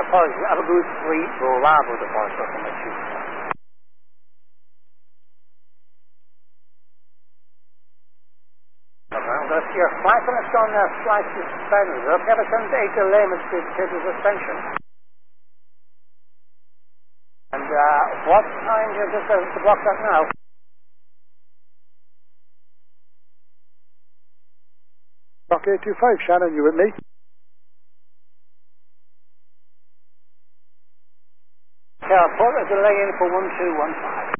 apologies. Have a good sleep. Bravo the boss of the machine. If your flight on its own flight suspended, up ever since 8 layman's to the suspension. And what time do you just to block that now? Block 825, Shannon, you with me? Yeah, put a delay in for 1215.